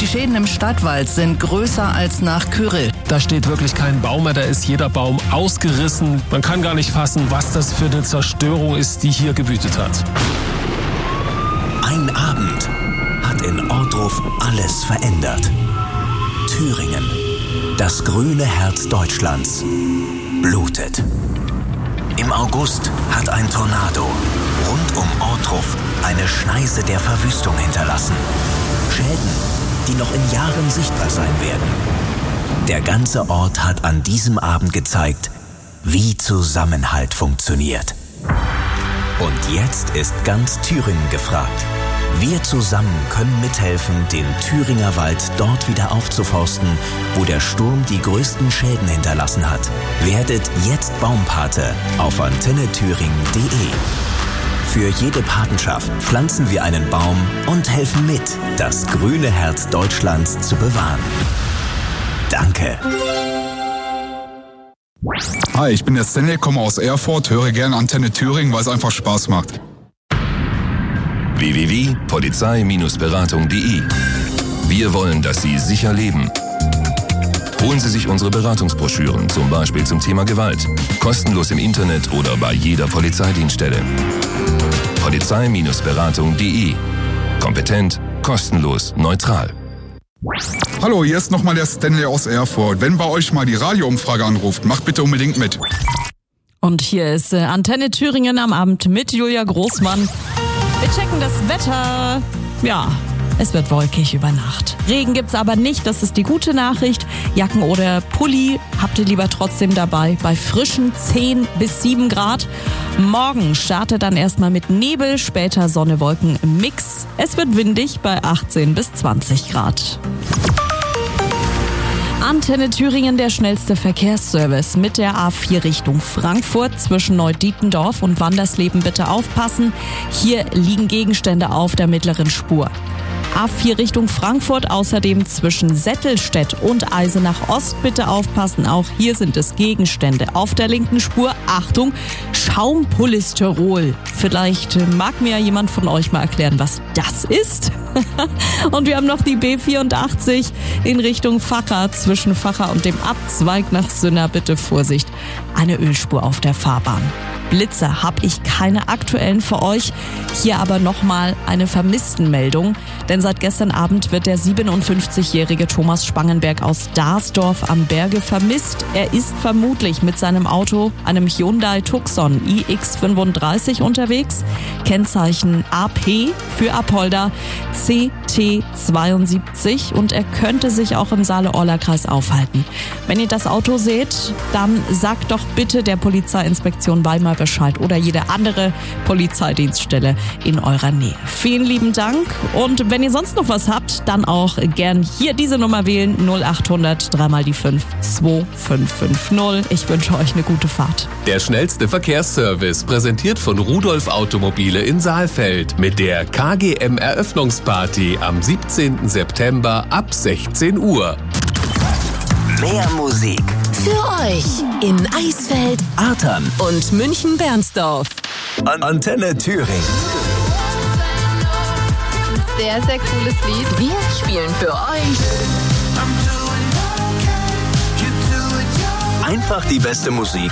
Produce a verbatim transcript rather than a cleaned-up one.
Schäden im Stadtwald sind größer als nach Kyrill. Da steht wirklich kein Baum mehr, da ist jeder Baum ausgerissen. Man kann gar nicht fassen, was das für eine Zerstörung ist, die hier gewütet hat. Ein Abend hat in Ohrdruf alles verändert. Thüringen, das grüne Herz Deutschlands, blutet. Im August hat ein Tornado rund um Ohrdruf eine Schneise der Verwüstung hinterlassen. Schäden, die noch in Jahren sichtbar sein werden. Der ganze Ort hat an diesem Abend gezeigt, wie Zusammenhalt funktioniert. Und jetzt ist ganz Thüringen gefragt. Wir zusammen können mithelfen, den Thüringer Wald dort wieder aufzuforsten, wo der Sturm die größten Schäden hinterlassen hat. Werdet jetzt Baumpate auf antenne thüringen punkt de. Für jede Patenschaft pflanzen wir einen Baum und helfen mit, das grüne Herz Deutschlands zu bewahren. Danke. Hi, ich bin der Stanley, komme aus Erfurt, höre gerne Antenne Thüringen, weil es einfach Spaß macht. w w w punkt polizei Beratung punkt de. Wir wollen, dass Sie sicher leben. Holen Sie sich unsere Beratungsbroschüren, zum Beispiel zum Thema Gewalt. Kostenlos im Internet oder bei jeder Polizeidienststelle. Polizei Beratung punkt de. Kompetent, kostenlos, neutral. Hallo, hier ist nochmal der Stanley aus Erfurt. Wenn bei euch mal die Radioumfrage anruft, macht bitte unbedingt mit. Und hier ist äh, Antenne Thüringen am Abend mit Julia Großmann. Wir checken das Wetter. Ja, es wird wolkig über Nacht. Regen gibt's aber nicht, das ist die gute Nachricht. Jacken oder Pulli habt ihr lieber trotzdem dabei bei frischen zehn bis sieben Grad. Morgen startet dann erstmal mit Nebel, später Sonne, Wolken im Mix. Es wird windig bei achtzehn bis zwanzig Grad. Antenne Thüringen, der schnellste Verkehrsservice mit der A vier Richtung Frankfurt zwischen Neudietendorf und Wandersleben. Bitte aufpassen, hier liegen Gegenstände auf der mittleren Spur. A vier Richtung Frankfurt, außerdem zwischen Settelstedt und Eisenach Ost. Bitte aufpassen, auch hier sind es Gegenstände auf der linken Spur. Achtung, Schaumpolystyrol. Vielleicht mag mir jemand von euch mal erklären, was das ist. Und wir haben noch die B vierundachtzig in Richtung Vacha, zwischen Vacha und dem Abzweig nach Sünna. Bitte Vorsicht, eine Ölspur auf der Fahrbahn. Blitzer habe ich keine aktuellen für euch. Hier aber nochmal eine Vermisstenmeldung. Denn seit gestern Abend wird der siebenundfünfzigjährige Thomas Spangenberg aus Darsdorf am Berge vermisst. Er ist vermutlich mit seinem Auto, einem Hyundai Tucson i X fünfunddreißig unterwegs. Kennzeichen A P für Apolda C T zweiundsiebzig und er könnte sich auch im Saale-Orla-Kreis aufhalten. Wenn ihr das Auto seht, dann sagt doch bitte der Polizeiinspektion Weimar Bescheid oder jede andere Polizeidienststelle in eurer Nähe. Vielen lieben Dank und wenn ihr sonst noch was habt, dann auch gern hier diese Nummer wählen, null achthundert drei mal die fünf zwei fünf fünf null. Ich wünsche euch eine gute Fahrt. Der schnellste Verkehrsservice, präsentiert von Rudolf Automobile in Saalfeld mit der K G M Eröffnungsparty am siebzehnten September ab sechzehn Uhr. Mehr Musik für euch in Eisfeld, Artern und München-Bernsdorf. An Antenne Thüringen. Sehr, sehr cooles Lied. Wir spielen für euch Einfach die beste Musik